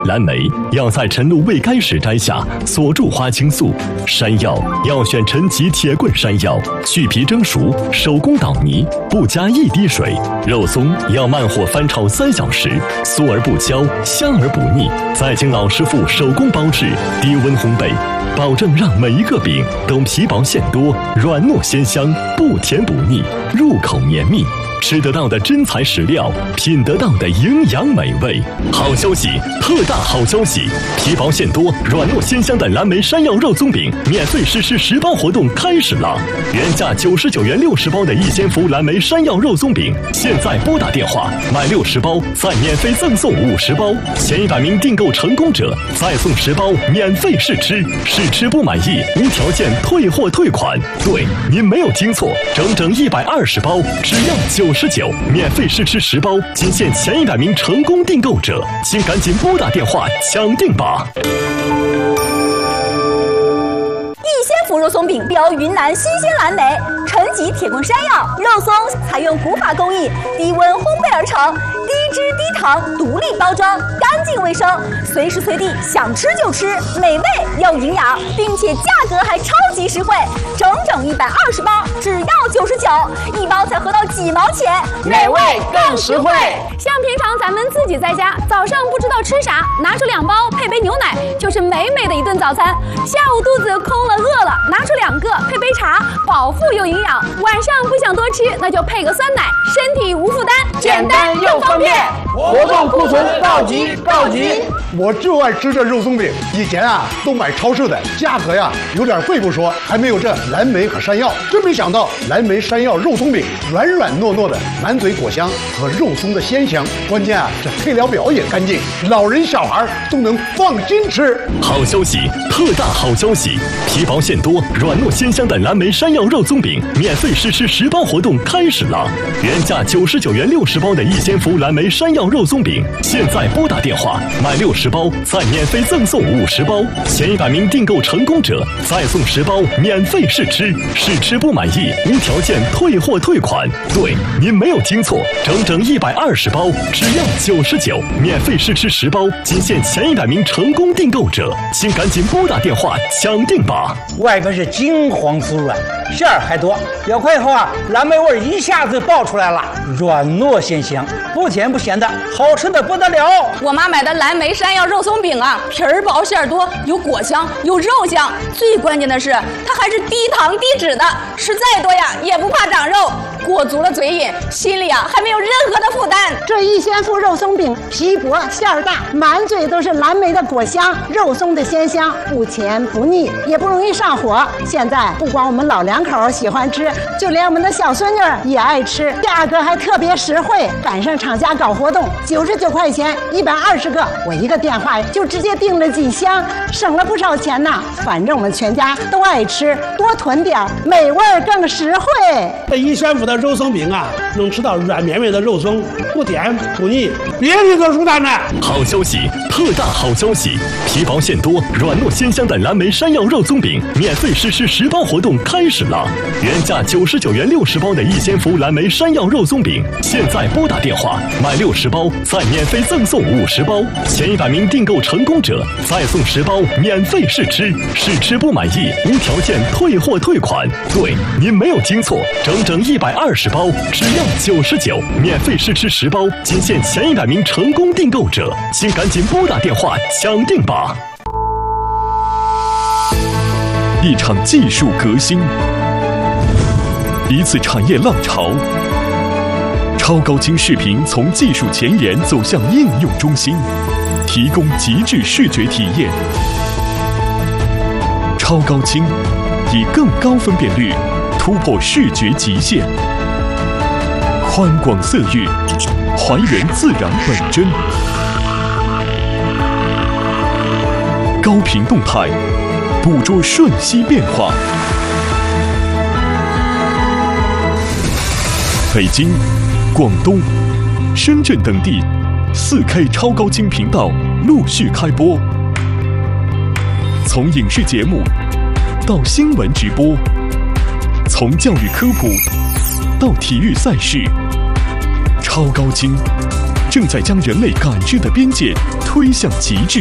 蓝莓要在晨露未干时摘下，锁住花青素；山药要选陈皮铁棍山药，去皮蒸熟，手工捣泥，不加一滴水；肉松要慢火翻炒3小时，酥而不焦，香而不腻，再经老师傅手工包制，低温烘焙，保证让每一个饼都皮薄馅多，软糯鲜香，不甜不腻，入口绵密。吃得到的真材实料，品得到的营养美味。好消息，特大好消息！皮薄馅多、软糯鲜香的蓝莓山药肉松饼免费实施10包活动开始了。原价99元60包的逸仙福蓝莓山药肉松饼，现在拨打电话买60包，再免费赠送50包。前100名订购成功者再送10包免费试吃，试吃不满意无条件退货退款。对，您没有听错，整整120包，只要99，免费试吃10包，仅限前100名成功订购者，请赶紧拨打电话抢订吧！ 逸仙福肉松饼标云南新鲜蓝莓、陈皮铁棍山药肉松，采用古法工艺，低温烘焙而成，低脂低糖，独立包装，干净卫生，随时随地想吃就吃，美味又营养，并且价格还超级实惠，整整120包，只要99，1包才合到几毛钱， 美味更实惠。 像平常咱们自己在家，早上不知道吃啥，拿出2包配杯牛奶，就是美美的一顿早餐。下午肚子空了饿了，拿出2个配杯茶，饱腹又营养。晚上不想多吃，那就配个酸奶，身体无负担， 简单又方便。活动库存告急告急！ 我就爱吃这肉松饼，以前都买超市的，价格有点贵不说，还没有这蓝莓和山药。真没想到蓝莓山药肉松饼软软糯糯的，满嘴果香和肉松的鲜香，关键这配料表也干净，老人小孩都能放心吃。 好消息，特大好消息！皮薄馅多、软糯鲜香的蓝莓山药肉松饼免费试吃10包活动开始了。原价99元60包的逸仙福蓝莓山药肉松饼，现在拨打电话买60包，再免费赠送50包。前100名订购成功者再送10包免费试吃，试吃不满意无条件退货退款。对，您没有听错，整整120包，只要99，免费试吃10包，仅限前100名成功订购者，请赶紧拨打电话抢订吧！ 外边是金黄酥软，馅儿还多，咬开以后蓝莓味一下子爆出来了，软糯鲜香，不甜不咸的，好吃的不得了。 我妈买的蓝莓山药肉松饼皮儿薄馅儿多，有果香有肉香，最关键的是它还是低糖低脂的，吃再多也不怕长肉，过足了嘴瘾，心里还没有任何的负担。 这逸仙福肉松饼皮薄馅儿大，满嘴都是蓝莓的果香，肉松的鲜香，不甜不腻，也不容易上火。现在不光我们老两口喜欢吃，就连我们的小孙女也爱吃，价格还特别实惠，赶上厂家搞活动，99块钱120个，我一个电话就直接订了几箱，省了不少钱呢。反正我们全家都爱吃，多囤点，美味更实惠。 这逸仙福的肉松饼能吃到软绵绵的肉松，不甜不腻，别提多舒坦了。 好消息，特大好消息！皮薄馅多、软糯鲜香的蓝莓山药肉松饼免费实施10包活动开始了。原价99元60包的逸仙福蓝莓山药肉松饼，现在拨打电话买60包，再免费赠送50包。前100名订购成功者再送10包免费试吃，试吃不满意无条件退货退款。对，您没有听错，整整120包，只要99，免费试吃10包，仅限前100名成功订购者，请赶紧拨打电话抢订吧！ 一场技术革新，一次产业浪潮，超高清视频从技术前沿走向应用中心，提供极致视觉体验。超高清以更高分辨率突破视觉极限，宽广色域还原自然本真，高频动态捕捉瞬息变化。北京、广东、深圳等地4K 超高清频道陆续开播，从影视节目到新闻直播，从教育科普到体育赛事，超高清正在将人类感知的边界推向极致。